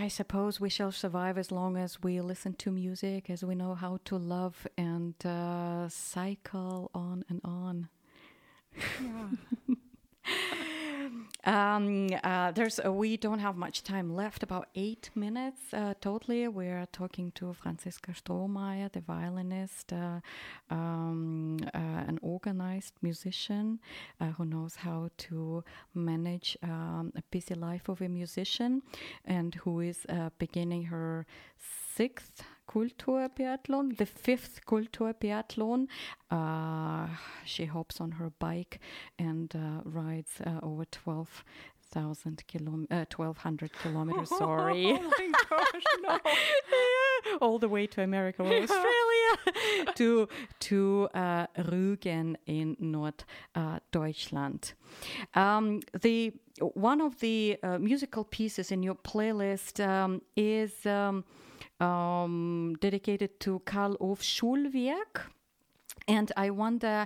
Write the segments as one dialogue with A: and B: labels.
A: suppose we shall survive as long as we listen to music, as we know how to love and cycle on and on.
B: Yeah.
A: We don't have much time left, about 8 minutes totally. We're talking to Franziska Strohmayer, the violinist, an organized musician who knows how to manage a busy life of a musician, and who is beginning her 6th Kulturbiathlon, the 5th Kulturbiathlon. She hops on her bike and rides over 12,000 1,200 kilometers. Sorry.
B: Oh my gosh, no.
A: All the way to America or Australia to Rügen in North Deutschland. One of the musical pieces in your playlist is dedicated to Carl Orff Schulwerk. And I wonder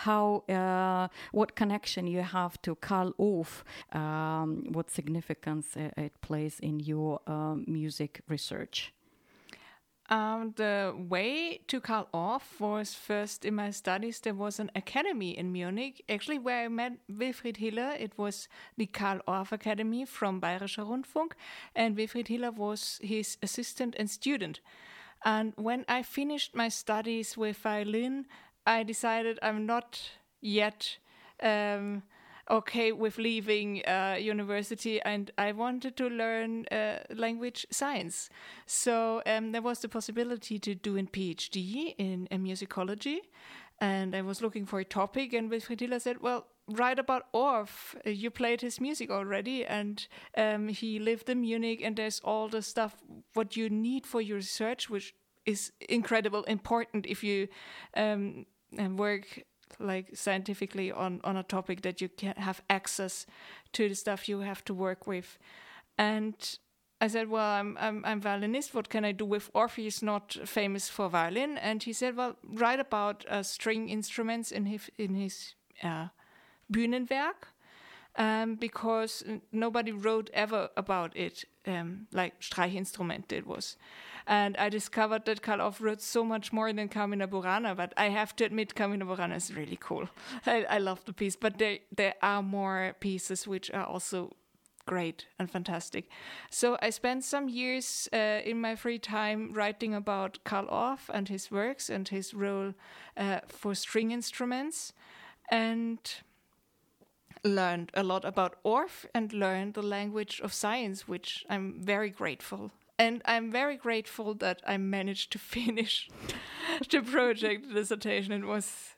A: what connection you have to Carl Orff, what significance it plays in your music research.
B: The way to Carl Orff was first in my studies. There was an academy in Munich, actually, where I met Wilfried Hiller. It was the Carl Orff Academy from Bayerischer Rundfunk, and Wilfried Hiller was his assistant and student. And when I finished my studies with violin, I decided I'm not yet okay with leaving university, and I wanted to learn language science. So there was the possibility to do a PhD in musicology, and I was looking for a topic, and Wilfried Hiller said, well, write about Orff. You played his music already, and he lived in Munich, and there's all the stuff what you need for your research, which is incredible important if you work like scientifically on a topic, that you can have access to the stuff you have to work with. And I said, well, I'm violinist. What can I do with Orff? He's not famous for violin. And he said, well, write about string instruments in his Bühnenwerk, because nobody wrote ever about it, like Streichinstrument it was. And I discovered that Carl Orff wrote so much more than Carmina Burana, but I have to admit Carmina Burana is really cool. I love the piece, but there are more pieces which are also great and fantastic. So I spent some years in my free time writing about Carl Orff and his works and his role for string instruments, and learned a lot about Orff and learned the language of science, which I'm very grateful. And I'm very grateful that I managed to finish the project dissertation. It was,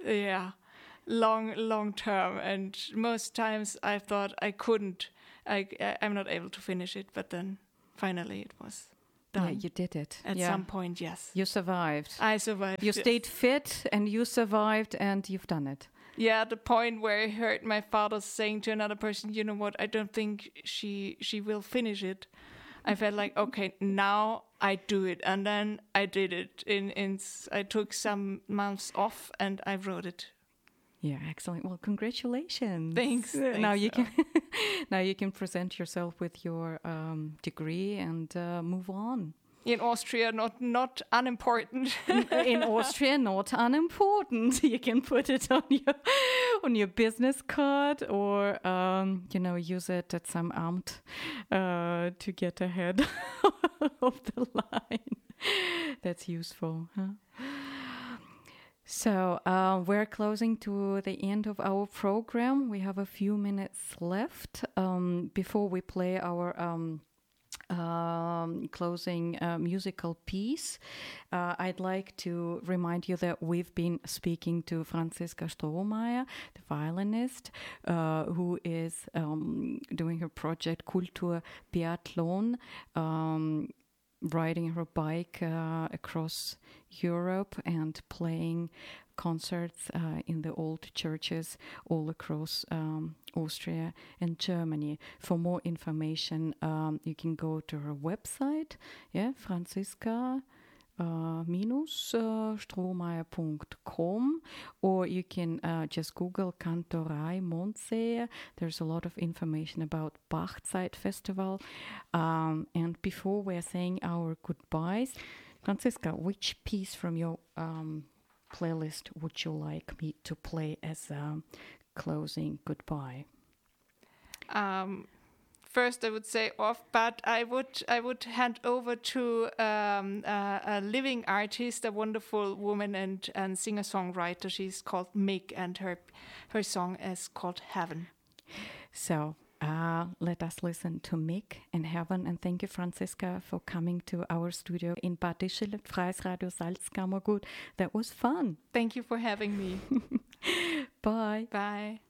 B: long term. And most times I thought I couldn't. I'm not able to finish it. But then finally it was done.
A: Yeah, you did it.
B: At some point, yes.
A: You survived.
B: I survived.
A: You stayed fit and you survived and you've done it.
B: Yeah, the point where I heard my father saying to another person, you know what, I don't think she will finish it. I felt like, okay, now I do it. And then I did it. I took some months off and I wrote it.
A: Yeah, excellent. Well, congratulations.
B: Thanks.
A: Now you can now you can present yourself with your degree and move on.
B: In Austria, not unimportant.
A: In Austria, not unimportant. You can put it on your business card, or use it at some amt to get ahead of the line. That's useful, huh? So we're closing to the end of our program. We have a few minutes left before we play our closing musical piece. I'd like to remind you that we've been speaking to Franziska Strohmayer, the violinist, who is doing her project Kulturbiathlon, riding her bike across Europe and playing concerts in the old churches all across Austria and Germany. For more information, you can go to her website, Franziska strohmeier.com, or you can just Google Kantorei Mondsee. There's a lot of information about Bachzeit Festival. And before we're saying our goodbyes, Franziska, which piece from your playlist would you like me to play as a closing goodbye?
B: First, I would say off, but I would hand over to a living artist, a wonderful woman and singer-songwriter. She's called Mick, and her song is called Heaven.
A: So let us listen to Mick and Heaven. And thank you, Franziska, for coming to our studio in Bad Ischl, Freies Radio Salzkammergut. That was fun.
B: Thank you for having me.
A: Bye.
B: Bye.